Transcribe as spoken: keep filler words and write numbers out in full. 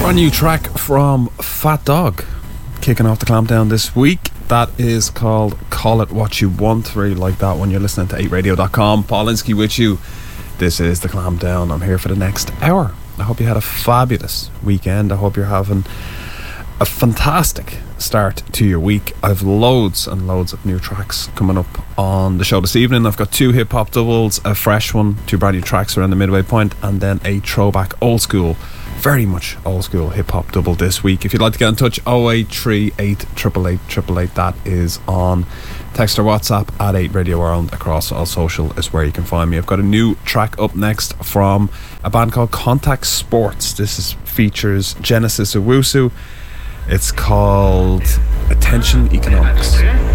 Brand new track from Fat Dog, kicking off the clampdown this week. That is called Call It What You Want. Really like that one. You're listening to eight radio dot com. Paul Linsky with you. This is the clampdown. I'm here for the next hour. I hope you had a fabulous weekend. I hope you're having a fantastic start to your week. I've loads and loads of new tracks coming up on the show this evening. I've got two hip hop doubles, a fresh one, two brand new tracks around the midway point, and then a throwback old school, very much old school hip hop double this week. If you'd like to get in touch, oh eight three eight, eight eight eight, eight eight eight, that is on text or WhatsApp at eight Radio World. Across all social is where you can find me. I've got a new track up next from a band called Contact Sports. This is features Genesis Owusu. It's called Attention Economics.